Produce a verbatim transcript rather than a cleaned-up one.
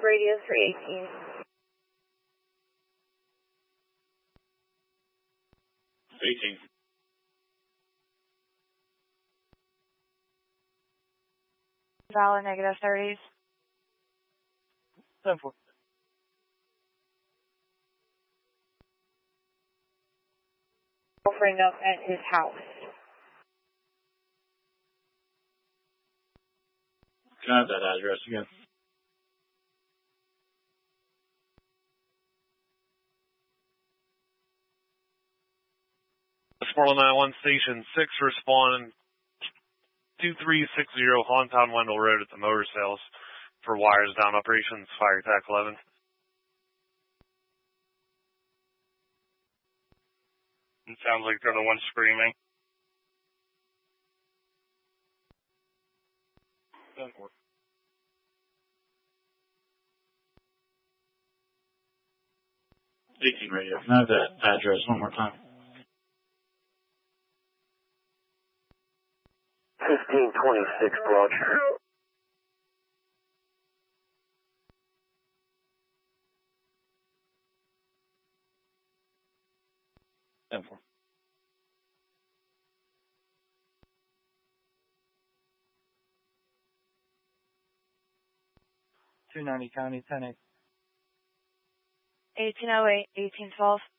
radio three eighteen. eighteen. Valid negative thirties. ten four. Girlfriend up at his house. Can I have that address again? four nine one Station six responding two three six zero Hauntown Wendell Road at the motor sales for wires down operations, fire attack eleven. It sounds like they're the ones screaming. eighteen radio. Can I have that address one more time? fifteen twenty-six Roger. ten four. two ninety County, ten eight. eighteen oh eight, eighteen twelve.